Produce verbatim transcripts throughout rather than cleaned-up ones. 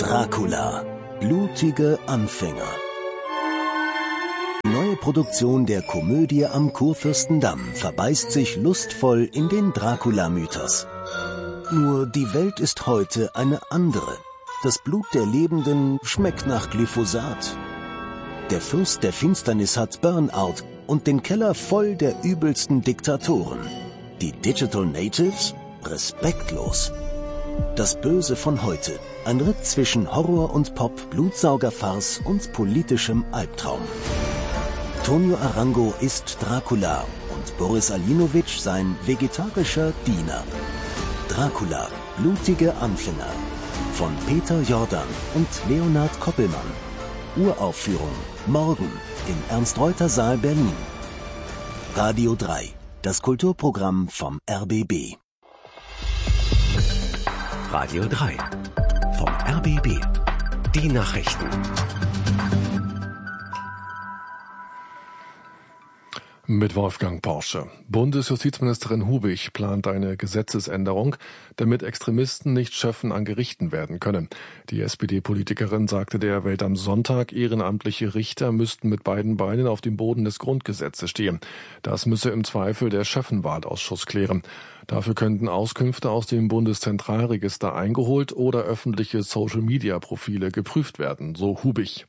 Dracula. Blutige Anfänger. Die neue Produktion der Komödie am Kurfürstendamm verbeißt sich lustvoll in den Dracula-Mythos. Nur die Welt ist heute eine andere. Das Blut der Lebenden schmeckt nach Glyphosat. Der Fürst der Finsternis hat Burnout und den Keller voll der übelsten Diktatoren. Die Digital Natives? Respektlos. Das Böse von heute. Ein Ritt zwischen Horror und Pop, Blutsaugerfarce und politischem Albtraum. Tonio Arango ist Dracula und Boris Alinowitsch sein vegetarischer Diener. Dracula, blutige Anfänger. Von Peter Jordan und Leonhard Koppelmann. Uraufführung morgen im Ernst-Reuter-Saal Berlin. Radio drei, das Kulturprogramm vom R B B. Radio drei vom R B B. Die Nachrichten. Mit Wolfgang Porsche. Bundesjustizministerin Hubig plant eine Gesetzesänderung, damit Extremisten nicht Schöffen an Gerichten werden können. Die S P D-Politikerin sagte der Welt am Sonntag, ehrenamtliche Richter müssten mit beiden Beinen auf dem Boden des Grundgesetzes stehen. Das müsse im Zweifel der Schöffenwahlausschuss klären. Dafür könnten Auskünfte aus dem Bundeszentralregister eingeholt oder öffentliche Social-Media-Profile geprüft werden, so Hubig.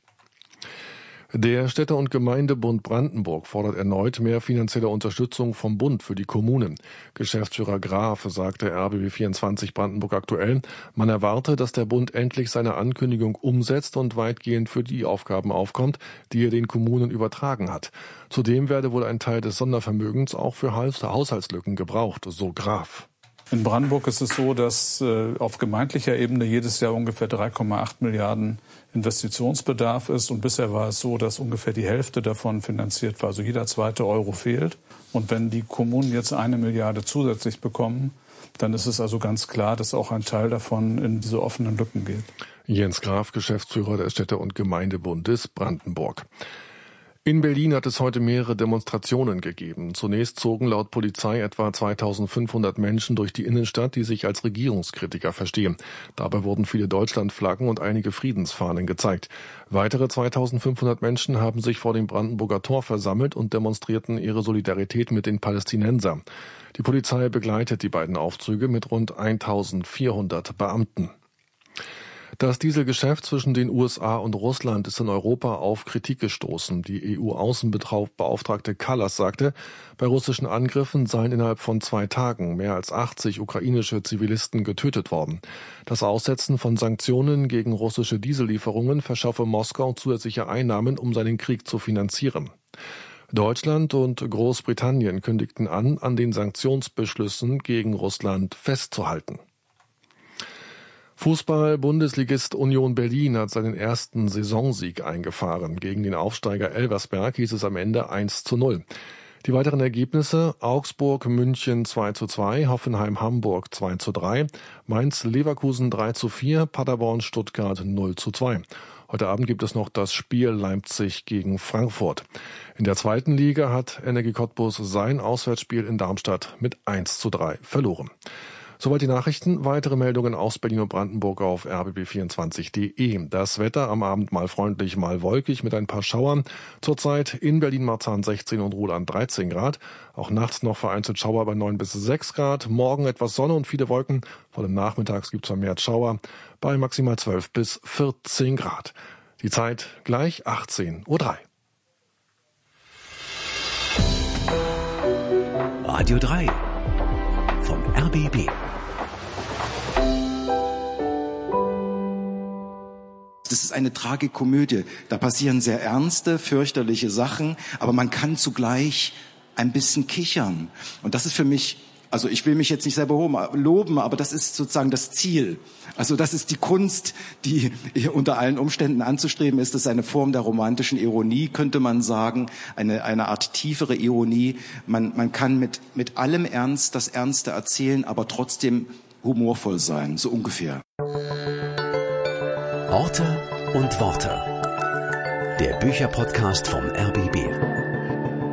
Der Städte- und Gemeindebund Brandenburg fordert erneut mehr finanzielle Unterstützung vom Bund für die Kommunen. Geschäftsführer Graf sagte R B B vierundzwanzig Brandenburg aktuell, man erwarte, dass der Bund endlich seine Ankündigung umsetzt und weitgehend für die Aufgaben aufkommt, die er den Kommunen übertragen hat. Zudem werde wohl ein Teil des Sondervermögens auch für Haushaltslücken gebraucht, so Graf. In Brandenburg ist es so, dass äh, auf gemeindlicher Ebene jedes Jahr ungefähr drei Komma acht Milliarden Investitionsbedarf ist. Und bisher war es so, dass ungefähr die Hälfte davon finanziert war. Also jeder zweite Euro fehlt. Und wenn die Kommunen jetzt eine Milliarde zusätzlich bekommen, dann ist es also ganz klar, dass auch ein Teil davon in diese offenen Lücken geht. Jens Graf, Geschäftsführer des Städte- und Gemeindebundes Brandenburg. In Berlin hat es heute mehrere Demonstrationen gegeben. Zunächst zogen laut Polizei etwa zweitausendfünfhundert Menschen durch die Innenstadt, die sich als Regierungskritiker verstehen. Dabei wurden viele Deutschlandflaggen und einige Friedensfahnen gezeigt. Weitere zweitausendfünfhundert Menschen haben sich vor dem Brandenburger Tor versammelt und demonstrierten ihre Solidarität mit den Palästinensern. Die Polizei begleitet die beiden Aufzüge mit rund eintausendvierhundert Beamten. Das Dieselgeschäft zwischen den U S A und Russland ist in Europa auf Kritik gestoßen. Die E U-Außenbeauftragte Kallas sagte, bei russischen Angriffen seien innerhalb von zwei Tagen mehr als achtzig ukrainische Zivilisten getötet worden. Das Aussetzen von Sanktionen gegen russische Diesellieferungen verschaffe Moskau zusätzliche Einnahmen, um seinen Krieg zu finanzieren. Deutschland und Großbritannien kündigten an, an den Sanktionsbeschlüssen gegen Russland festzuhalten. Fußball-Bundesligist Union Berlin hat seinen ersten Saisonsieg eingefahren. Gegen den Aufsteiger Elversberg hieß es am Ende eins zu null. Die weiteren Ergebnisse: Augsburg, München zwei zu zwei, Hoffenheim, Hamburg zwei zu drei, Mainz, Leverkusen drei zu vier, Paderborn, Stuttgart null zu zwei. Heute Abend gibt es noch das Spiel Leipzig gegen Frankfurt. In der zweiten Liga hat Energie Cottbus sein Auswärtsspiel in Darmstadt mit eins zu drei verloren. Soweit die Nachrichten. Weitere Meldungen aus Berlin und Brandenburg auf r b b vierundzwanzig punkt d e. Das Wetter am Abend mal freundlich, mal wolkig mit ein paar Schauern. Zurzeit in Berlin-Marzahn sechzehn und Ruhland dreizehn Grad. Auch nachts noch vereinzelt Schauer bei neun bis sechs Grad. Morgen etwas Sonne und viele Wolken. Vor allem nachmittags gibt es vermehrt Schauer bei maximal zwölf bis vierzehn Grad. Die Zeit gleich achtzehn Uhr drei. Radio drei vom R B B. Das ist eine Tragikomödie. Da passieren sehr ernste, fürchterliche Sachen, aber man kann zugleich ein bisschen kichern. Und das ist für mich, also ich will mich jetzt nicht selber loben, aber das ist sozusagen das Ziel. Also das ist die Kunst, die unter allen Umständen anzustreben ist. Das ist eine Form der romantischen Ironie, könnte man sagen, eine, eine Art tiefere Ironie. Man, man kann mit, mit allem Ernst das Ernste erzählen, aber trotzdem humorvoll sein, so ungefähr. Orte und Worte. Der Bücherpodcast vom R B B.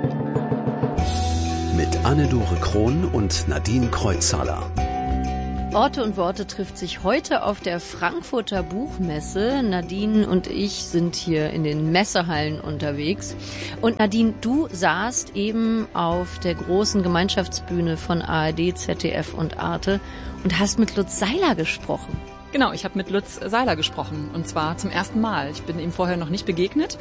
Mit Anne-Dore Krohn und Nadine Kreuzhaler. Orte und Worte trifft sich heute auf der Frankfurter Buchmesse. Nadine und ich sind hier in den Messehallen unterwegs. Und Nadine, du saßt eben auf der großen Gemeinschaftsbühne von A R D, Z D F und Arte und hast mit Lutz Seiler gesprochen. Genau, ich habe mit Lutz Seiler gesprochen und zwar zum ersten Mal. Ich bin ihm vorher noch nicht begegnet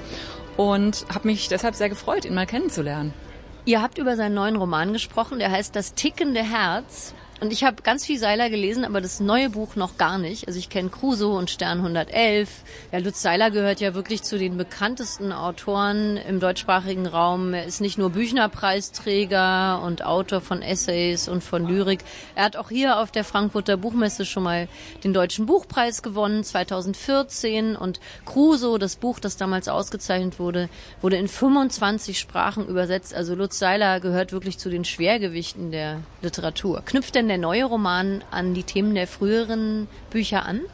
und habe mich deshalb sehr gefreut, ihn mal kennenzulernen. Ihr habt über seinen neuen Roman gesprochen, der heißt Das tickende Herz. Und ich habe ganz viel Seiler gelesen, aber das neue Buch noch gar nicht. Also ich kenne Crusoe und Stern hundertelf. Ja, Lutz Seiler gehört ja wirklich zu den bekanntesten Autoren im deutschsprachigen Raum. Er ist nicht nur Büchner-Preisträger und Autor von Essays und von Lyrik. Er hat auch hier auf der Frankfurter Buchmesse schon mal den Deutschen Buchpreis gewonnen, zweitausendvierzehn. Und Crusoe, das Buch, das damals ausgezeichnet wurde, wurde in fünfundzwanzig Sprachen übersetzt. Also Lutz Seiler gehört wirklich zu den Schwergewichten der Literatur. Knüpft denn der neue Roman an die Themen der früheren Bücher an?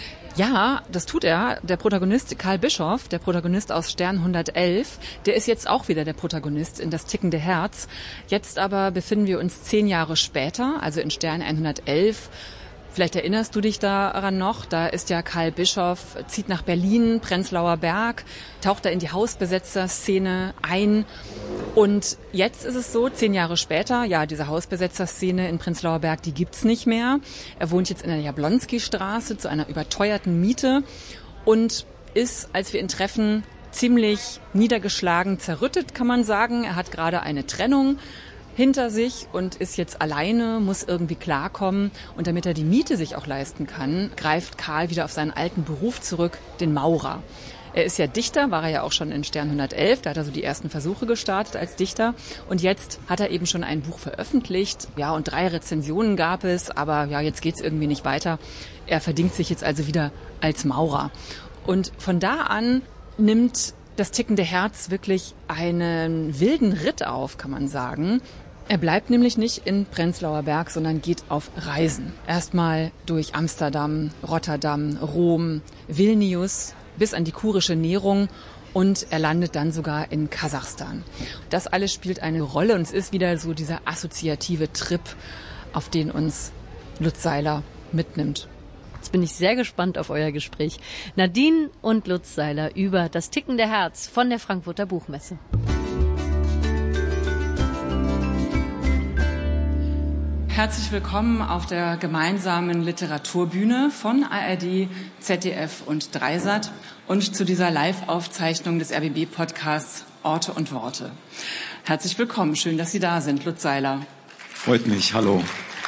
Ja, das tut er. Der Protagonist Karl Bischoff, der Protagonist aus Stern hundertelf, der ist jetzt auch wieder der Protagonist in Das tickende Herz. Jetzt aber befinden wir uns zehn Jahre später, also in Stern hundertelf. Vielleicht erinnerst du dich daran noch, da ist ja Karl Bischoff, zieht nach Berlin, Prenzlauer Berg, taucht da in die Hausbesetzer-Szene ein. Und jetzt ist es so, zehn Jahre später, ja, diese Hausbesetzer-Szene in Prenzlauer Berg, die gibt's nicht mehr. Er wohnt jetzt in der Jablonski-Straße zu einer überteuerten Miete und ist, als wir ihn treffen, ziemlich niedergeschlagen, zerrüttet, kann man sagen. Er hat gerade eine Trennung hinter sich und ist jetzt alleine, muss irgendwie klarkommen. Und damit er die Miete sich auch leisten kann, greift Karl wieder auf seinen alten Beruf zurück, den Maurer. Er ist ja Dichter, war er ja auch schon in Stern hundertelf, da hat er so die ersten Versuche gestartet als Dichter. Und jetzt hat er eben schon ein Buch veröffentlicht. Ja, und drei Rezensionen gab es, aber ja, jetzt geht's irgendwie nicht weiter. Er verdingt sich jetzt also wieder als Maurer. Und von da an nimmt Das tickende Herz wirklich einen wilden Ritt auf, kann man sagen. Er bleibt nämlich nicht in Prenzlauer Berg, sondern geht auf Reisen. Erstmal durch Amsterdam, Rotterdam, Rom, Vilnius bis an die kurische Nährung und er landet dann sogar in Kasachstan. Das alles spielt eine Rolle und es ist wieder so dieser assoziative Trip, auf den uns Lutz Seiler mitnimmt. Jetzt bin ich sehr gespannt auf euer Gespräch. Nadine und Lutz Seiler über Das tickende Herz von der Frankfurter Buchmesse. Herzlich willkommen auf der gemeinsamen Literaturbühne von A R D, Z D F und Dreisat und zu dieser Live-Aufzeichnung des R B B-Podcasts Orte und Worte. Herzlich willkommen, schön, dass Sie da sind, Lutz Seiler. Freut mich, hallo.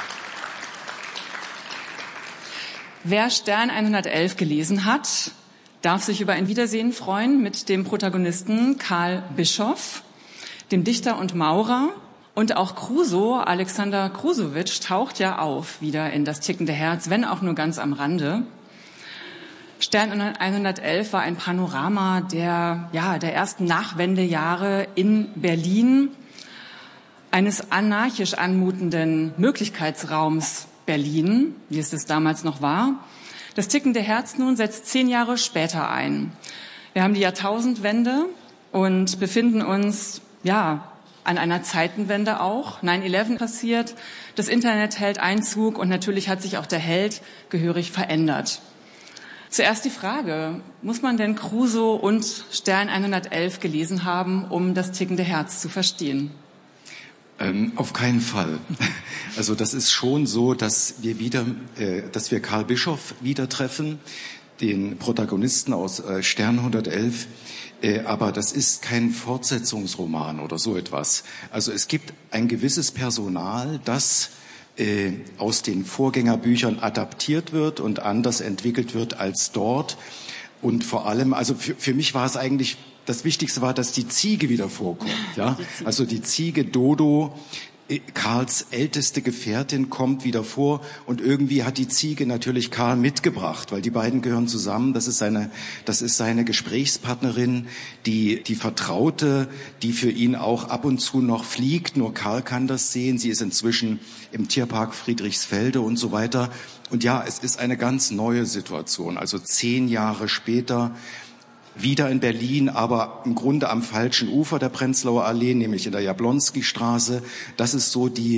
Wer Stern hundertelf gelesen hat, darf sich über ein Wiedersehen freuen mit dem Protagonisten Karl Bischoff, dem Dichter und Maurer. Und auch Crusoe, Alexander Krusowitsch, taucht ja auf wieder in Das tickende Herz, wenn auch nur ganz am Rande. Stern hundertelf war ein Panorama der, ja, der ersten Nachwendejahre in Berlin, eines anarchisch anmutenden Möglichkeitsraums Berlin, wie es das damals noch war. Das tickende Herz nun setzt zehn Jahre später ein. Wir haben die Jahrtausendwende und befinden uns, ja, an einer Zeitenwende auch. neun elf passiert, das Internet hält Einzug und natürlich hat sich auch der Held gehörig verändert. Zuerst die Frage, muss man denn Crusoe und Stern hundertelf gelesen haben, um Das tickende Herz zu verstehen? Ähm, auf keinen Fall. Also das ist schon so, dass wir wieder, äh, dass wir Karl Bischoff wieder treffen, den Protagonisten aus äh, Stern hundertelf. Äh, aber das ist kein Fortsetzungsroman oder so etwas. Also es gibt ein gewisses Personal, das äh, aus den Vorgängerbüchern adaptiert wird und anders entwickelt wird als dort. Und vor allem, also für, für mich war es eigentlich, das Wichtigste war, dass die Ziege wieder vorkommt. Ja? Also die Ziege Dodo, Karls älteste Gefährtin, kommt wieder vor und irgendwie hat die Ziege natürlich Karl mitgebracht, weil die beiden gehören zusammen. Das ist seine, das ist seine Gesprächspartnerin, die, die Vertraute, die für ihn auch ab und zu noch fliegt. Nur Karl kann das sehen. Sie ist inzwischen im Tierpark Friedrichsfelde und so weiter. Und ja, es ist eine ganz neue Situation. Also zehn Jahre später wieder in Berlin, aber im Grunde am falschen Ufer der Prenzlauer Allee, nämlich in der Jablonski-Straße. Das ist so die,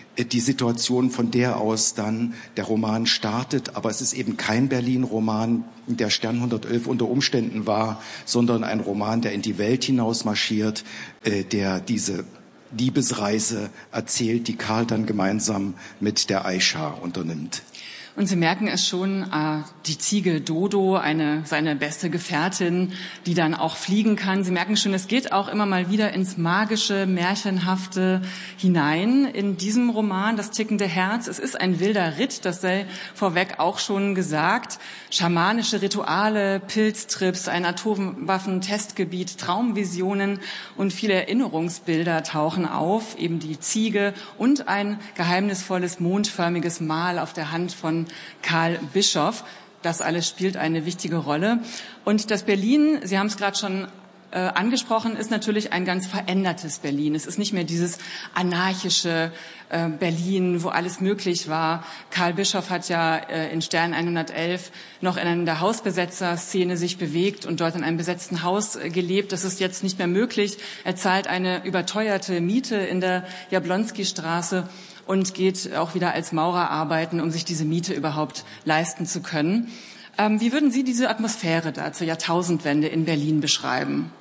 die Situation, von der aus dann der Roman startet. Aber es ist eben kein Berlin-Roman, der Stern hundertelf unter Umständen war, sondern ein Roman, der in die Welt hinaus marschiert, äh, der diese Liebesreise erzählt, die Karl dann gemeinsam mit der Aisha unternimmt. Und Sie merken es schon, äh, die Ziege Dodo, eine seine beste Gefährtin, die dann auch fliegen kann. Sie merken schon, es geht auch immer mal wieder ins magische, märchenhafte hinein in diesem Roman, Das tickende Herz. Es ist ein wilder Ritt, das sei vorweg auch schon gesagt. Schamanische Rituale, Pilztrips, ein Atomwaffentestgebiet, Traumvisionen und viele Erinnerungsbilder tauchen auf. Eben die Ziege und ein geheimnisvolles, mondförmiges Mal auf der Hand von Karl Bischoff. Das alles spielt eine wichtige Rolle. Und das Berlin, Sie haben es gerade schon äh, angesprochen, ist natürlich ein ganz verändertes Berlin. Es ist nicht mehr dieses anarchische äh, Berlin, wo alles möglich war. Karl Bischoff hat ja äh, in Stern hundertelf noch in der Hausbesetzer-Szene sich bewegt und dort in einem besetzten Haus äh, gelebt. Das ist jetzt nicht mehr möglich. Er zahlt eine überteuerte Miete in der Jablonski-Straße und geht auch wieder als Maurer arbeiten, um sich diese Miete überhaupt leisten zu können. Ähm, wie würden Sie diese Atmosphäre da zur Jahrtausendwende in Berlin beschreiben?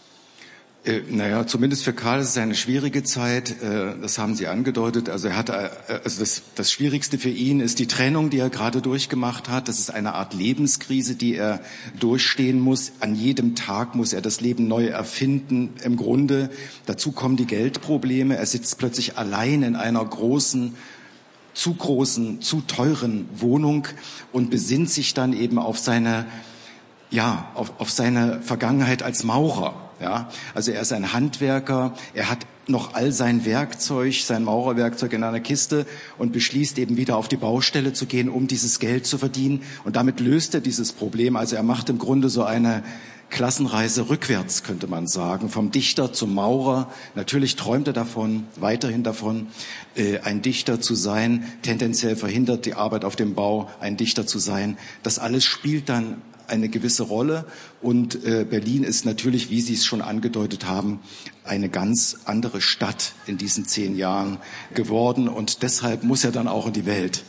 Äh, naja, zumindest für Karl ist es eine schwierige Zeit. Äh, das haben Sie angedeutet. Also er hat, äh, also das, das Schwierigste für ihn ist die Trennung, die er gerade durchgemacht hat. Das ist eine Art Lebenskrise, die er durchstehen muss. An jedem Tag muss er das Leben neu erfinden. Im Grunde dazu kommen die Geldprobleme. Er sitzt plötzlich allein in einer großen, zu großen, zu teuren Wohnung und besinnt sich dann eben auf seine, ja, auf, auf seine Vergangenheit als Maurer. Ja, also er ist ein Handwerker, er hat noch all sein Werkzeug, sein Maurerwerkzeug in einer Kiste und beschließt eben wieder auf die Baustelle zu gehen, um dieses Geld zu verdienen. Und damit löst er dieses Problem. Also er macht im Grunde so eine Klassenreise rückwärts, könnte man sagen, vom Dichter zum Maurer. Natürlich träumt er davon, weiterhin davon, äh, ein Dichter zu sein. Tendenziell verhindert die Arbeit auf dem Bau, ein Dichter zu sein. Das alles spielt dann eine gewisse Rolle und äh, Berlin ist natürlich, wie Sie es schon angedeutet haben, eine ganz andere Stadt in diesen zehn Jahren geworden und deshalb muss er dann auch in die Welt.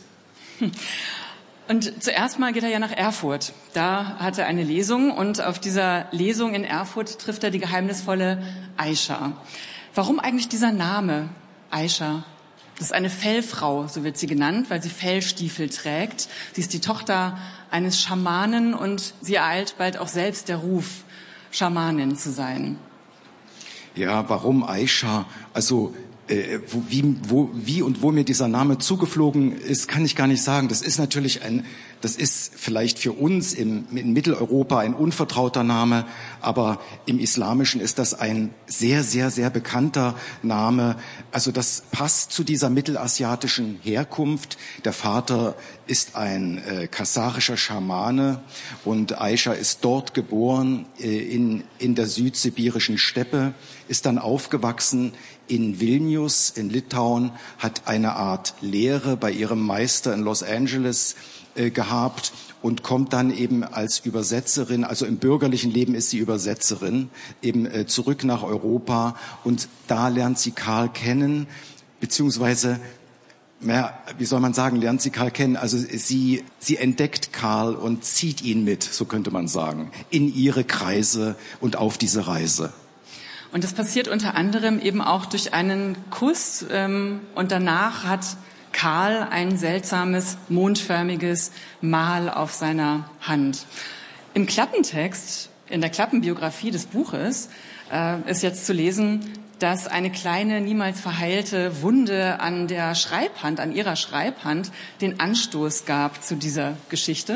Und zuerst mal geht er ja nach Erfurt. Da hat er eine Lesung und auf dieser Lesung in Erfurt trifft er die geheimnisvolle Aisha. Warum eigentlich dieser Name Aisha? Das ist eine Fellfrau, so wird sie genannt, weil sie Fellstiefel trägt. Sie ist die Tochter eines Schamanen und sie ereilt bald auch selbst der Ruf, Schamanin zu sein. Ja, warum Aisha? Also äh, wo, wie, wo, wie und wo mir dieser Name zugeflogen ist, kann ich gar nicht sagen. Das ist natürlich ein, das ist vielleicht für uns im, in Mitteleuropa ein unvertrauter Name, aber im Islamischen ist das ein sehr, sehr, sehr bekannter Name. Also das passt zu dieser mittelasiatischen Herkunft. Der Vater ist ein äh, kasarischer Schamane und Aisha ist dort geboren, äh, in, in der südsibirischen Steppe, ist dann aufgewachsen in Vilnius, in Litauen, hat eine Art Lehre bei ihrem Meister in Los Angeles äh, gehabt und kommt dann eben als Übersetzerin, also im bürgerlichen Leben ist sie Übersetzerin, eben äh, zurück nach Europa und da lernt sie Karl kennen, beziehungsweise ja, wie soll man sagen, lernt sie Karl kennen. Also sie, sie entdeckt Karl und zieht ihn mit, so könnte man sagen, in ihre Kreise und auf diese Reise. Und das passiert unter anderem eben auch durch einen Kuss. Ähm, und danach hat Karl ein seltsames, mondförmiges Mal auf seiner Hand. Im Klappentext, in der Klappenbiografie des Buches, äh, ist jetzt zu lesen, dass eine kleine, niemals verheilte Wunde an der Schreibhand, an ihrer Schreibhand, den Anstoß gab zu dieser Geschichte.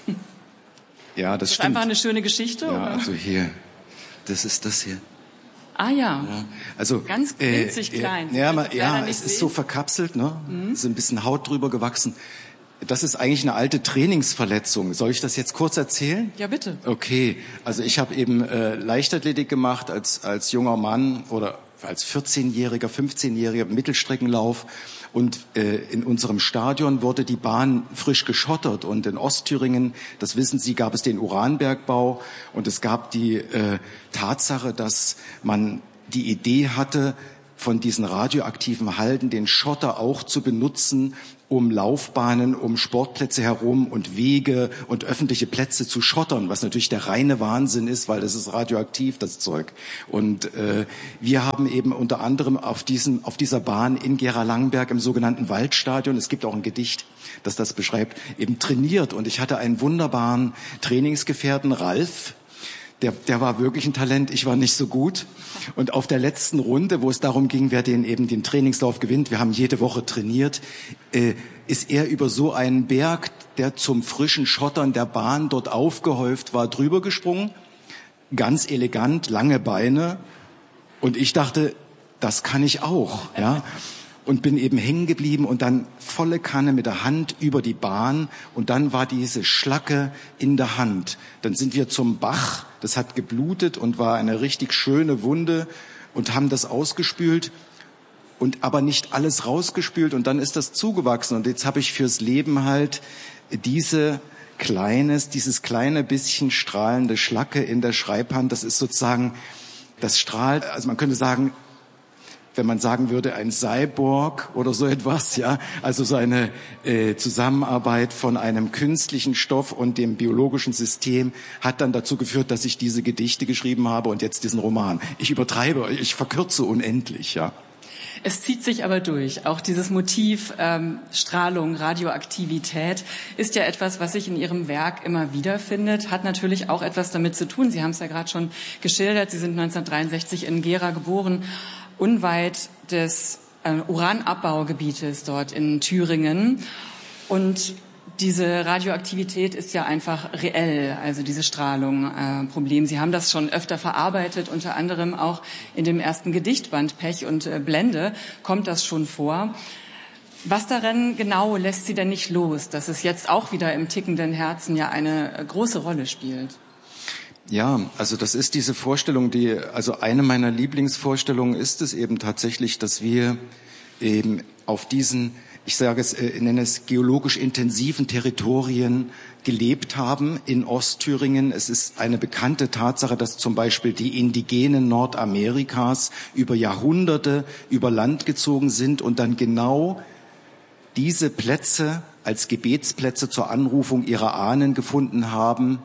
Ja, das, das ist stimmt. Einfach eine schöne Geschichte. Ja, oder? Also hier, das ist das hier. Ah ja, ja also ganz winzig äh, klein. Ja, ja, ja es sehen. Ist so verkapselt, ne? Mhm. Ist ein bisschen Haut drüber gewachsen. Das ist eigentlich eine alte Trainingsverletzung. Soll ich das jetzt kurz erzählen? Ja, bitte. Okay, also ich habe eben äh, Leichtathletik gemacht als als junger Mann oder als vierzehnjähriger, fünfzehnjähriger Mittelstreckenlauf. Und äh, in unserem Stadion wurde die Bahn frisch geschottert. Und in Ostthüringen, das wissen Sie, gab es den Uranbergbau. Und es gab die äh, Tatsache, dass man die Idee hatte, von diesen radioaktiven Halden den Schotter auch zu benutzen, um Laufbahnen, um Sportplätze herum und Wege und öffentliche Plätze zu schottern, was natürlich der reine Wahnsinn ist, weil das ist radioaktiv, das Zeug. Und äh, wir haben eben unter anderem auf, diesen, auf dieser Bahn in Gera-Langenberg im sogenannten Waldstadion, es gibt auch ein Gedicht, das das beschreibt, eben trainiert. Und ich hatte einen wunderbaren Trainingsgefährten, Ralf, Der, der war wirklich ein Talent, ich war nicht so gut. Und auf der letzten Runde, wo es darum ging, wer den eben den Trainingslauf gewinnt, wir haben jede Woche trainiert, äh, ist er über so einen Berg, der zum frischen Schottern der Bahn dort aufgehäuft war, drüber gesprungen. Ganz elegant, lange Beine. Und ich dachte, das kann ich auch, ja. Und bin eben hängen geblieben und dann volle Kanne mit der Hand über die Bahn und dann war diese Schlacke in der Hand. Dann sind wir zum Bach, das hat geblutet und war eine richtig schöne Wunde und haben das ausgespült und aber nicht alles rausgespült und dann ist das zugewachsen und jetzt habe ich fürs Leben halt diese kleines, dieses kleine bisschen strahlende Schlacke in der Schreibhand, das ist sozusagen, das strahlt, also man könnte sagen, wenn man sagen würde, ein Cyborg oder so etwas, ja, also so eine äh, Zusammenarbeit von einem künstlichen Stoff und dem biologischen System hat dann dazu geführt, dass ich diese Gedichte geschrieben habe und jetzt diesen Roman. Ich übertreibe, ich verkürze unendlich, ja. Es zieht sich aber durch. Auch dieses Motiv ähm, Strahlung, Radioaktivität ist ja etwas, was sich in Ihrem Werk immer wieder findet, hat natürlich auch etwas damit zu tun. Sie haben es ja gerade schon geschildert. Sie sind neunzehnhundertdreiundsechzig in Gera geboren, unweit des äh, Uranabbaugebietes dort in Thüringen. Und diese Radioaktivität ist ja einfach reell, also diese Strahlung, äh, Problem. Sie haben das schon öfter verarbeitet, unter anderem auch in dem ersten Gedichtband Pech und äh, Blende kommt das schon vor. Was daran genau lässt Sie denn nicht los, dass es jetzt auch wieder im tickenden Herzen ja eine äh, große Rolle spielt? Ja, also das ist diese Vorstellung, die, also eine meiner Lieblingsvorstellungen ist es eben tatsächlich, dass wir eben auf diesen, ich sage es, ich nenne es geologisch intensiven Territorien gelebt haben in Ostthüringen. Es ist eine bekannte Tatsache, dass zum Beispiel die Indigenen Nordamerikas über Jahrhunderte über Land gezogen sind und dann genau diese Plätze als Gebetsplätze zur Anrufung ihrer Ahnen gefunden haben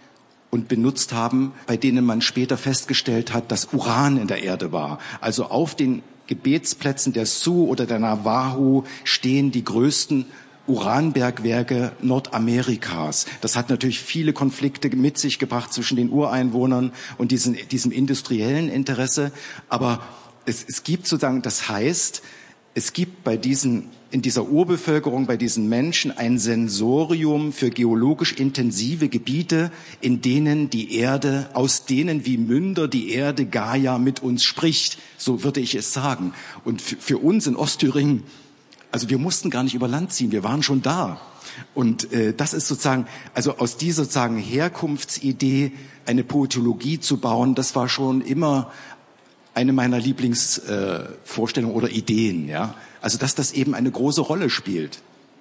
und benutzt haben, bei denen man später festgestellt hat, dass Uran in der Erde war. Also auf den Gebetsplätzen der Sioux oder der Navajo stehen die größten Uranbergwerke Nordamerikas. Das hat natürlich viele Konflikte mit sich gebracht zwischen den Ureinwohnern und diesen, diesem industriellen Interesse. Aber es, es gibt sozusagen, das heißt, es gibt bei diesen, in dieser Urbevölkerung, bei diesen Menschen ein Sensorium für geologisch intensive Gebiete, in denen die Erde, aus denen wie Münder die Erde Gaia mit uns spricht. So würde ich es sagen. Und für, für uns in Ostthüringen, also wir mussten gar nicht über Land ziehen, wir waren schon da. Und äh, das ist sozusagen, also aus dieser sozusagen Herkunftsidee eine Poetologie zu bauen, das war schon immer eine meiner Lieblingsvorstellungen äh, oder Ideen, ja. Also, dass das eben eine große Rolle spielt.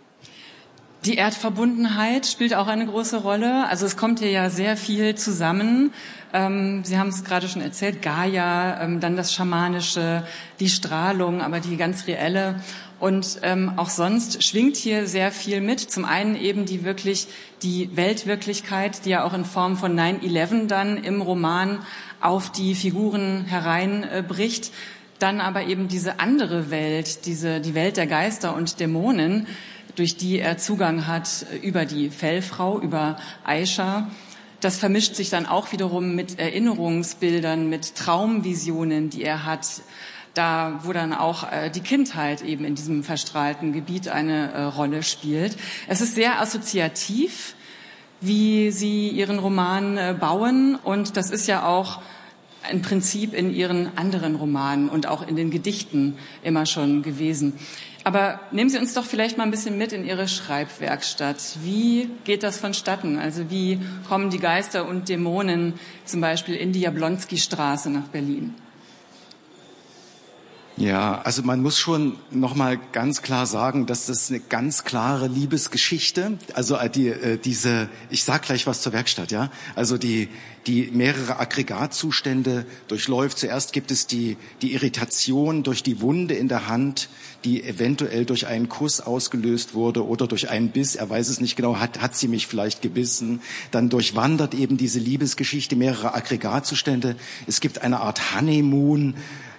Die Erdverbundenheit spielt auch eine große Rolle. Also es kommt hier ja sehr viel zusammen. Ähm, Sie haben es gerade schon erzählt, Gaia, ähm, dann das Schamanische, die Strahlung, aber die ganz reelle. Und ähm, auch sonst schwingt hier sehr viel mit. Zum einen eben die wirklich die Weltwirklichkeit, die ja auch in Form von nine eleven dann im Roman auf die Figuren hereinbricht. Äh, dann aber eben diese andere Welt, diese die Welt der Geister und Dämonen, durch die er Zugang hat über die Fellfrau, über Aisha. Das vermischt sich dann auch wiederum mit Erinnerungsbildern, mit Traumvisionen, die er hat, da wo dann auch äh, die Kindheit eben in diesem verstrahlten Gebiet eine äh, Rolle spielt. Es ist sehr assoziativ, wie Sie Ihren Roman äh, bauen, und das ist ja auch ein Prinzip in Ihren anderen Romanen und auch in den Gedichten immer schon gewesen. Aber nehmen Sie uns doch vielleicht mal ein bisschen mit in Ihre Schreibwerkstatt. Wie geht das vonstatten? Also wie kommen die Geister und Dämonen zum Beispiel in die Jablonski-Straße nach Berlin? Ja, also man muss schon noch mal ganz klar sagen, dass das eine ganz klare Liebesgeschichte, also die diese, ich sag gleich was zur Werkstatt, ja, also die die mehrere Aggregatzustände durchläuft. Zuerst gibt es die die Irritation durch die Wunde in der Hand, die eventuell durch einen Kuss ausgelöst wurde oder durch einen Biss. Er weiß es nicht genau. Hat hat sie mich vielleicht gebissen? Dann durchwandert eben diese Liebesgeschichte mehrere Aggregatzustände. Es gibt eine Art Honeymoon.